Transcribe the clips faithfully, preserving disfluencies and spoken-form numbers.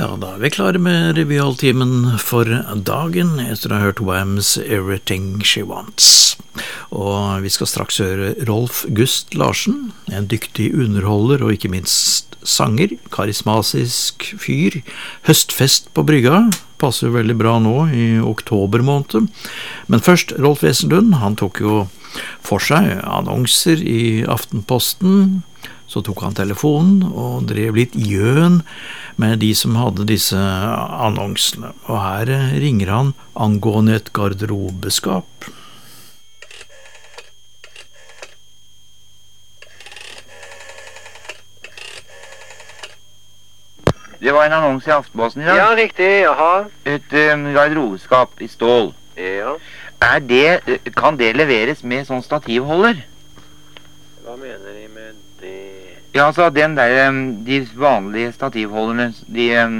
Ja, da er vi klare med revyhalvtimen for dagen, etter å ha hørt Wham's Everything She Wants. Og vi skal straks høre Rolf Gust Larsen, en dyktig underholder og ikke minst sanger, karismatisk fyr. Høstfest på brygga, passer veldig bra nå i oktober måned. Men først Rolf Wesenlund, han tok jo for seg annonser i Aftenposten. Så tok han telefonen og drev litt gjøn med de som hadde disse annonsene. Og her ringer han angående et garderobeskap. Det var en annonse i Aftenposten i dag. Ja, riktig, jaha. Et um, garderobeskap i stål. Ja. Er det, kan det leveres med sånn stativholder? Hva mener de med det? Ja, altså den der, um, de vanlige stativholderne, de um,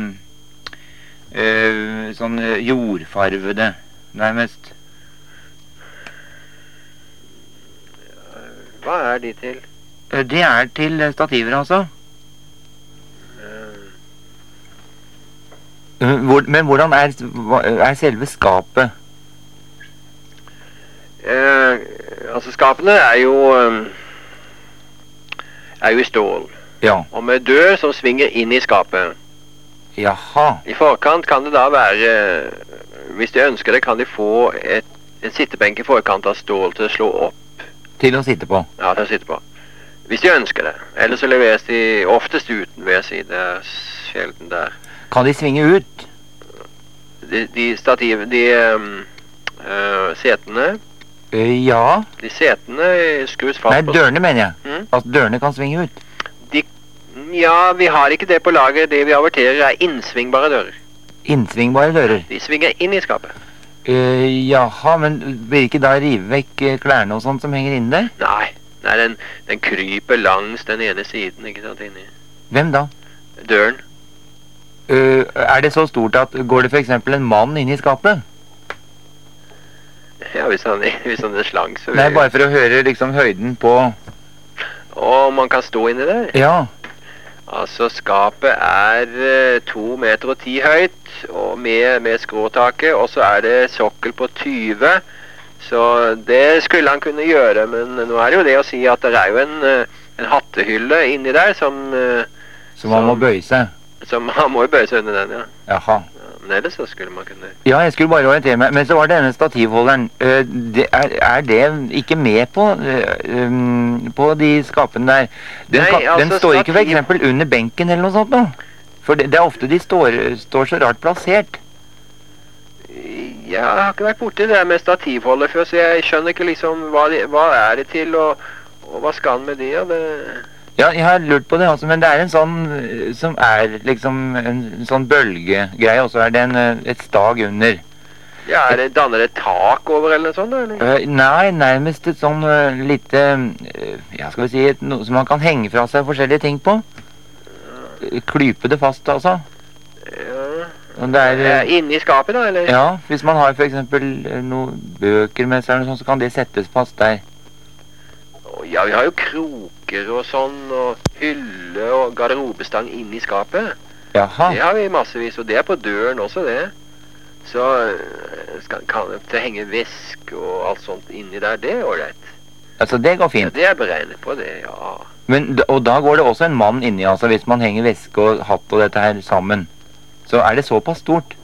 uh, sånn uh, jordfarvede, nærmest. Hva er de til? Uh, det er til uh, stativer, altså. Uh, hvor, men hvordan er, er selve skapet? Uh, altså, skapene er jo... Um er jo i stål. Ja. Og med dør som svinger inn i skapet. Jaha. I forkant kan det da være, hvis de ønsker det, kan de få et, en sittebenk i forkant av stål til å slå opp. Til å sitte på? Ja, til å sitte på. Hvis de ønsker det. Ellers så leveres de oftest uten, vil jeg si. Det er sjelden der. Kan de svinge ut? De, de stativ, de um, uh, setene... Ja. De setene skrus fast. Nei, dørene mener jeg. Mm? At dørene kan svinge ut. De, ja, vi har ikke det på lager. Det vi averterer er innsvingbare dører. Innsvingbare dører? De svinger inn i skapet. Uh, jaha, men vil ikke da rive vekk klærne og sånt som henger inne der? Nei, nei den, den kryper langs den ene siden, ikke sant, inni. Hvem da? Døren. Uh, er det så stort at går det for eksempel en mann inn i skapet? Ja, hvis han, hvis han er slang, så... Nei, bare for å høre liksom høyden på... Og man kan stå inni der? Ja. Altså, skapet er uh, to meter og ti høyt, og med, med skråtaket, og så er det sokkel på tyve. Så det skulle han kunne gjøre, men nå er det jo det å si at det er jo en, en hattehylle inni der som... Uh, som man må bøye seg? Som man må jo bøye seg under den, ja. Jaha. Men ellers så skulle man kunne... Ja, jeg skulle bare orientere meg. Men så var det denne stativholderen. Uh, det er, er det ikke med på, uh, um, på de skapene der? Den, Nei, kan, altså, den står stativ... ikke for eksempel under benken eller noe sånt nå? For det, det er ofte de står, står så rart plassert. Jeg har ikke vært borte det med stativholder før, så jeg skjønner ikke liksom hva, de, hva er det til, og, og hva skal han med de, og det... Ja, jeg har lurt på det også, men det er en sånn som er liksom en, en sånn bølgegreie, og så er det en, et stag under. Ja, er det, danner det et tak over eller noe sånt, eller? Uh, nei, nærmest et sånn uh, lite, uh, ja, skal vi si, et, noe som man kan henge fra seg forskjellige ting på. Uh, klype det fast, altså. Ja. Og det er, uh, inne i skapet da, eller? Ja, hvis man har for eksempel uh, noen bøker med seg, eller noe sånt, så kan det settes fast der. Ja, vi har jo kroker og sånn, og hylle og garderobestang inne i skapet. Jaha. Det har vi massevis, og det er på døren også, det. Så skal, kan det henge vesk og alt sånt inni der, det er ålreit. Altså, det går fint? Ja, det er beregnet på det, ja. Men, og da går det også en mann inni, altså, hvis man henger veske og hatt og dette her sammen. Så er det såpass stort?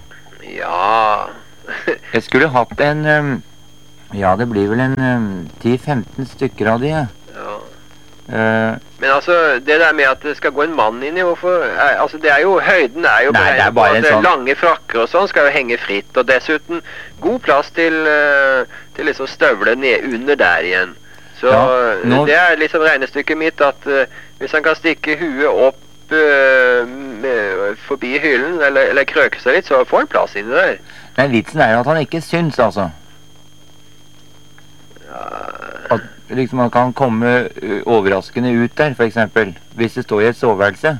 Ja. Jeg skulle hatt en... Um, Ja, det blir vel en um, ti til femten stykker av de, ja. Ja. Uh, Men altså, det der med at det skal gå en mann inn i, hvorfor? Er, altså, det er jo, høyden er jo... Nei, det er bare en sånn... Lange frakker og sånn skal jo henge fritt, og dessuten god plass til, uh, til liksom støvler ned under der igjen. Så ja, nå... det er liksom regnestykket mitt at uh, hvis han kan stikke huet opp uh, med, forbi hyllen, eller, eller krøke seg litt, så får han plass inni der. Nei, vitsen er jo at han ikke syns, altså. At liksom man kan komme overraskende ut der, for eksempel, hvis det står i et soveværelse.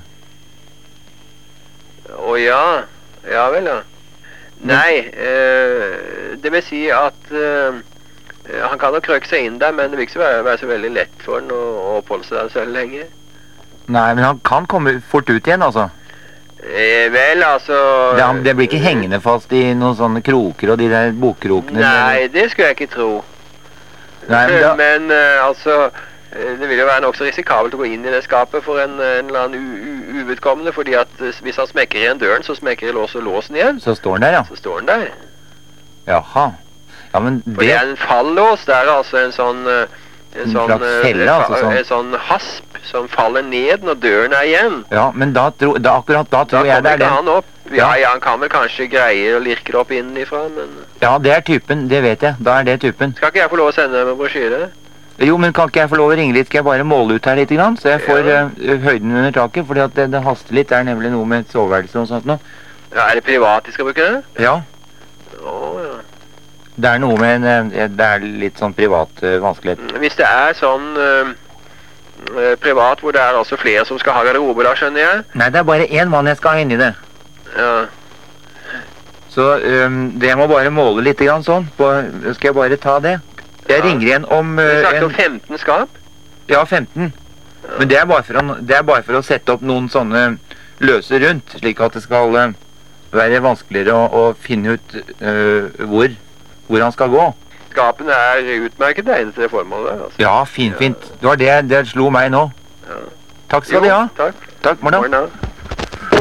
Å ja, ja vel ja. Nei, eh, det vil si at eh, han kan jo krøke seg inn der, men det vil ikke være, være så veldig lett for han å, å oppholde seg der så lenge. Nei, men han kan komme fort ut igjen, altså. Eh, vel, altså... Det, det blir ikke hengende fast i noen sånne kroker og de der bokkrokene? Nei, det skulle jeg ikke tro. Nei, men, da... men uh, altså, det vil jo være nok så risikabelt å gå inn i det skapet for en, en eller annen uvedkommende, fordi at hvis han smekker igjen døren, så smekker lås og låsen igjen. Så står den der, ja. Så står den der. Jaha. Ja, men det... For det er en fallås, det er altså en sånn... Uh, En, en sånn, slags felle, uh, altså sånn. En sånn hasp som faller ned når døren er igjen. Ja, men da, tro, da akkurat da tror da jeg det er den. Da kommer han opp. Ja, ja, han kan vel kanskje greie å lirke det opp innenifra, men... Ja, det er typen, det vet jeg. Da er det typen. Skal ikke jeg få lov å sende med brosjyre? Jo, men kan ikke jeg få lov å ringe litt? Skal jeg bare måle ut her litt grann, så jeg får ja. uh, høyden under taket, fordi at det, det haster litt. Det er nemlig noe med soveværelse og sånt nå. Ja, er det privat de skal bruke det? Ja. Åh, ja. Det er noe med en, det er litt sånn privat uh, vanskelighet. Hvis det er sånn uh, uh, privat hvor det er altså flere som skal ha garderobe da, skjønner jeg? Nei, det er bare en mann jeg skal ha inn i det. Ja. Så um, det må bare måle litt grann sånn. På, skal jeg bare ta det? Jeg ja. ringer igjen om... Uh, du snakker en... om femten skap? Ja, femten. Ja. Men det er, bare for å, det er bare for å sette opp noen sånne løse rundt, slik at det skal uh, være vanskeligere å, å finne ut uh, hvor... hvor han skal gå. Skapene er utmerket egnet til det formålet. Altså. Ja, fint, fint. Det var det det slo meg nå. Ja. Takk skal du ha. Takk. Takk, Morna. Morna.